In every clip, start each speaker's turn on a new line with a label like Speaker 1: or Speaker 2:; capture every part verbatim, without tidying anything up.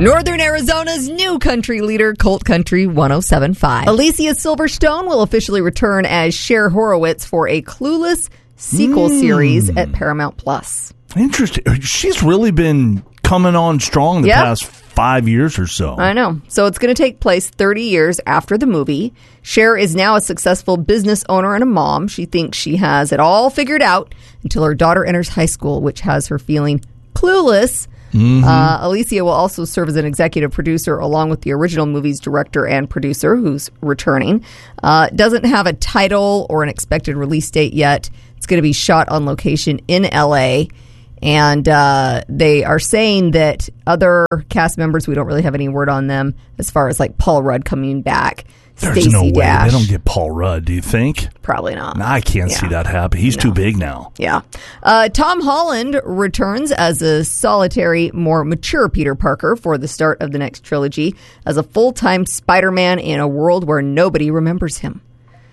Speaker 1: Northern Arizona's new country leader, Colt Country one oh seven point five. Alicia Silverstone will officially return as Cher Horowitz for a Clueless sequel mm. series at Paramount Plus.
Speaker 2: Interesting. She's really been coming on strong the yep. past five years or so.
Speaker 1: I know. So it's going to take place thirty years after the movie. Cher is now a successful business owner and a mom. She thinks she has it all figured out until her daughter enters high school, which has her feeling clueless. Mm-hmm. Uh, Alicia will also serve as an executive producer along with the original movie's director and producer, who's returning. Uh, doesn't have a title or an expected release date yet. It's going to be shot on location in L A, and uh, they are saying that other cast members, we don't really have any word on them as far as like Paul Rudd coming back.
Speaker 2: There's
Speaker 1: Stacey
Speaker 2: no way
Speaker 1: Dash.
Speaker 2: they don't get Paul Rudd, do you think?
Speaker 1: Probably not.
Speaker 2: Nah, I can't
Speaker 1: yeah.
Speaker 2: see that happen. He's
Speaker 1: no.
Speaker 2: too big now.
Speaker 1: Yeah. Uh, Tom Holland returns as a solitary, more mature Peter Parker for the start of the next trilogy as a full-time Spider-Man in a world where nobody remembers him.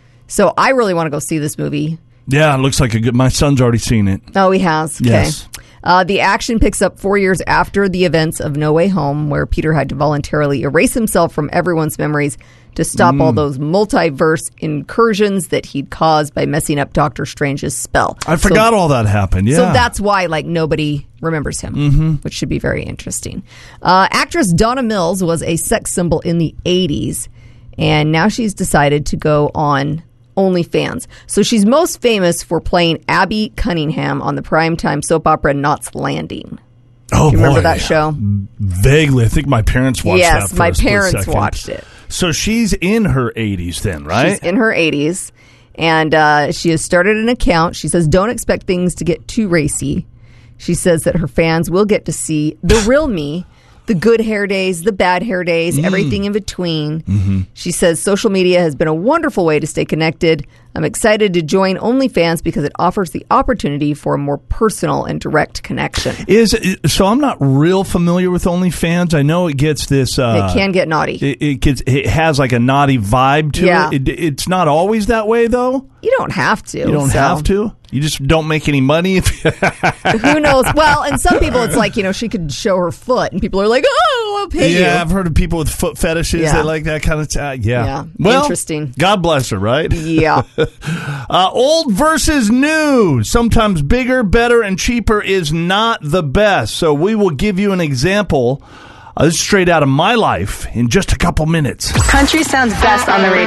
Speaker 1: So I really want to go see this movie.
Speaker 2: Yeah, it looks like a good... My son's already seen it.
Speaker 1: Oh, he has? Okay.
Speaker 2: Yes.
Speaker 1: Uh, the action picks up four years after the events of No Way Home, where Peter had to voluntarily erase himself from everyone's memories to stop mm. all those multiverse incursions that he'd caused by messing up Doctor Strange's spell.
Speaker 2: I forgot so, all that happened, yeah.
Speaker 1: So that's why, like, nobody remembers him, mm-hmm. which should be very interesting. Uh, actress Donna Mills was a sex symbol in the eighties, and now she's decided to go on OnlyFans. So she's most famous for playing Abby Cunningham on the primetime soap opera Knots Landing.
Speaker 2: Oh,
Speaker 1: Do you remember
Speaker 2: boy.
Speaker 1: that show?
Speaker 2: Vaguely. I think my parents watched
Speaker 1: yes,
Speaker 2: that for
Speaker 1: my
Speaker 2: a split
Speaker 1: parents
Speaker 2: second.
Speaker 1: watched it.
Speaker 2: So she's in her eighties then, right?
Speaker 1: She's in her eighties, and uh, she has started an account. She says, don't expect things to get too racy. She says that her fans will get to see the real me, the good hair days, the bad hair days, mm. everything in between. Mm-hmm. She says social media has been a wonderful way to stay connected. I'm excited to join OnlyFans because it offers the opportunity for a more personal and direct connection.
Speaker 2: Is so I'm not real familiar with OnlyFans. I know it gets this. Uh,
Speaker 1: it can get naughty.
Speaker 2: It, it gets. It has like a naughty vibe to
Speaker 1: yeah.
Speaker 2: it. it. It's not always that way though.
Speaker 1: You don't have to.
Speaker 2: You don't
Speaker 1: so.
Speaker 2: have to. You just don't make any money. If
Speaker 1: Who knows? Well, and some people, it's like, you know, she could show her foot, and people are like, oh, I'll pay
Speaker 2: yeah,
Speaker 1: you.
Speaker 2: Yeah, I've heard of people with foot fetishes.
Speaker 1: Yeah.
Speaker 2: They like that kind of. T- uh, yeah.
Speaker 1: Yeah.
Speaker 2: Well,
Speaker 1: interesting.
Speaker 2: God bless her, right?
Speaker 1: Yeah.
Speaker 2: uh, old versus new. Sometimes bigger, better, and cheaper is not the best. So we will give you an example. Uh, this is straight out of my life in just a couple minutes.
Speaker 3: Country sounds best on the radio.